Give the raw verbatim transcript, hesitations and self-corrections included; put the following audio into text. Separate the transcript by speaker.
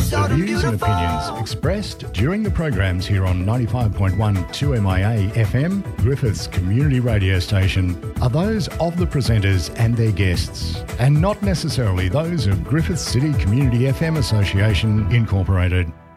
Speaker 1: The views and opinions expressed during the programs here on ninety-five point one two M I A F M, Griffiths Community Radio Station, are those of the presenters and their guests, and not necessarily those of Griffiths City Community F M Association Incorporated.